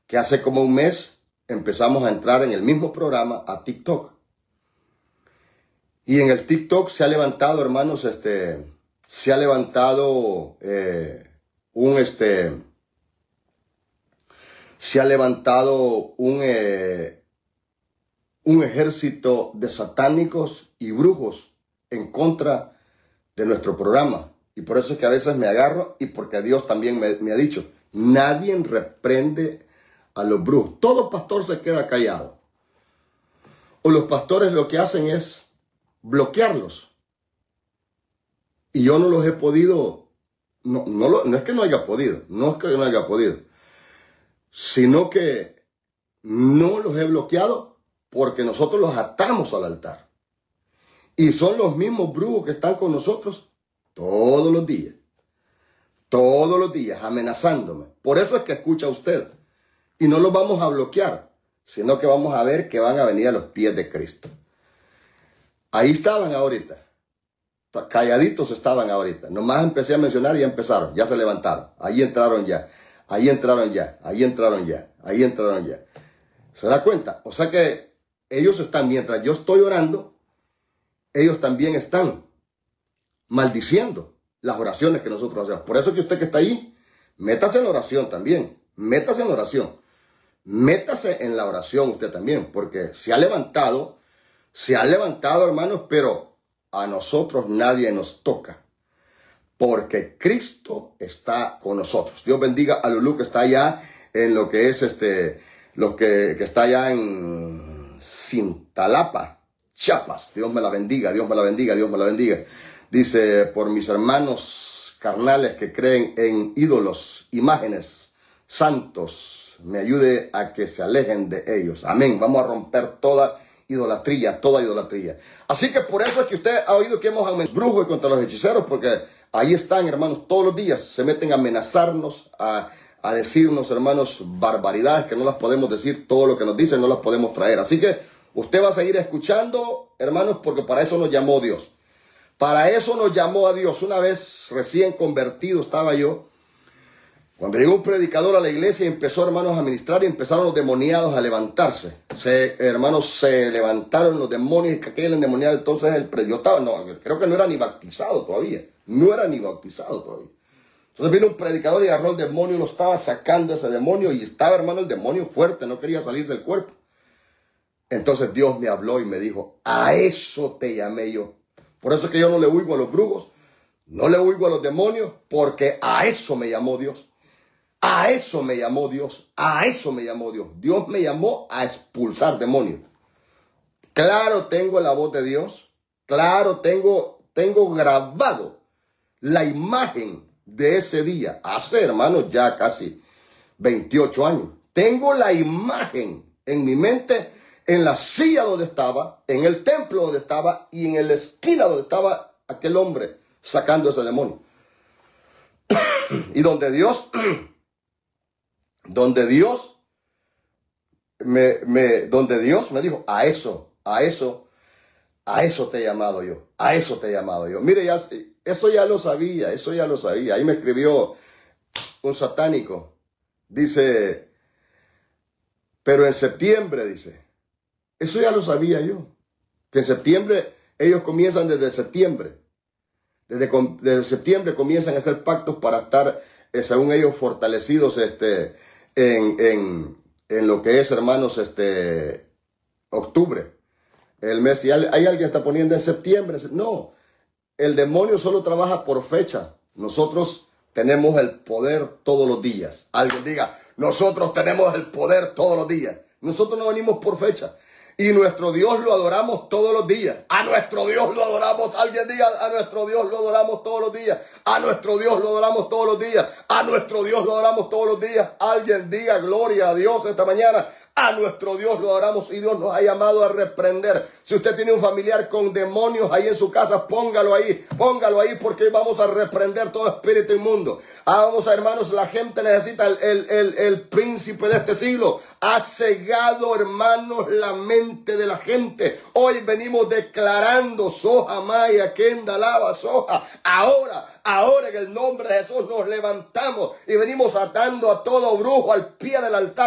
que hace como un mes empezamos a entrar en el mismo programa a TikTok. Y en el TikTok se ha levantado, hermanos, se ha levantado un ejército de satánicos y brujos en contra de nuestro programa. Y por eso es que a veces me agarro, y porque Dios también me ha dicho, nadie reprende a los brujos. Todo pastor se queda callado. O los pastores lo que hacen es bloquearlos. Y yo no los he podido, no es que no haya podido, sino que no los he bloqueado porque nosotros los atamos al altar. Y son los mismos brujos que están con nosotros todos los días, amenazándome. Por eso es que escucha usted. Y no los vamos a bloquear, sino que vamos a ver que van a venir a los pies de Cristo. Ahí estaban ahorita. Calladitos estaban ahorita. Nomás empecé a mencionar y ya empezaron. Ya se levantaron. Ahí entraron ya. ¿Se da cuenta? O sea que ellos están, mientras yo estoy orando, ellos también están maldiciendo las oraciones que nosotros hacemos. Por eso que usted que está ahí, métase en la oración también. Métase en la oración. Métase en la oración usted también, porque se ha levantado, hermanos, pero a nosotros nadie nos toca, porque Cristo está con nosotros. Dios bendiga a Lulú, que está allá en lo que es lo que está allá en Cintalapa, Chiapas. Dios me la bendiga. Dice, por mis hermanos carnales que creen en ídolos, imágenes, santos, me ayude a que se alejen de ellos. Amén. Vamos a romper toda idolatría. Así que por eso es que usted ha oído que hemos amenazado brujos y contra los hechiceros, porque ahí están, hermanos, todos los días se meten a amenazarnos, a decirnos, hermanos, barbaridades que no las podemos decir. Todo lo que nos dicen no las podemos traer. Así que usted va a seguir escuchando, hermanos, porque para eso nos llamó Dios. Para eso nos llamó a Dios. Una vez recién convertido estaba yo, cuando llegó un predicador a la iglesia y empezó, hermanos, a ministrar, y empezaron los demoniados a levantarse. Hermanos, se levantaron los demonios y aquel endemoniado. Entonces yo estaba, creo que no era ni bautizado todavía. Entonces vino un predicador y agarró el demonio y lo estaba sacando ese demonio. Y estaba, hermano, el demonio fuerte, no quería salir del cuerpo. Entonces Dios me habló y me dijo, a eso te llamé yo. Por eso es que yo no le huigo a los brujos, no le huigo a los demonios, porque a eso me llamó Dios. Dios me llamó a expulsar demonios. Claro, tengo la voz de Dios. Claro, tengo grabado la imagen de ese día. Hace, hermanos, ya casi 28 años. Tengo la imagen en mi mente, en la silla donde estaba, en el templo donde estaba y en la esquina donde estaba aquel hombre sacando ese demonio. Y donde Dios me dijo, a eso te he llamado yo. Mire, eso ya lo sabía. Ahí me escribió un satánico. Dice, pero en septiembre, dice, eso ya lo sabía yo. Que en septiembre, ellos comienzan desde septiembre. Desde septiembre comienzan a hacer pactos para estar, según ellos, fortalecidos en lo que es, hermanos, octubre. El mes, y hay alguien que está poniendo en septiembre. No, el demonio solo trabaja por fecha. Nosotros tenemos el poder todos los días. Alguien diga, nosotros tenemos el poder todos los días. Nosotros no venimos por fecha. Y nuestro Dios lo adoramos todos los días. A nuestro Dios lo adoramos. Alguien diga, a nuestro Dios lo adoramos todos los días. A nuestro Dios lo adoramos todos los días. A nuestro Dios lo adoramos todos los días. Alguien diga, gloria a Dios esta mañana. A nuestro Dios lo adoramos y Dios nos ha llamado a reprender. Si usted tiene un familiar con demonios ahí en su casa, póngalo ahí porque vamos a reprender todo espíritu inmundo. Vamos, hermanos, la gente necesita el príncipe de este siglo. Ha cegado, hermanos, la mente de la gente. Hoy venimos declarando soja maya, kenda lava soja. Ahora en el nombre de Jesús nos levantamos y venimos atando a todo brujo al pie del altar.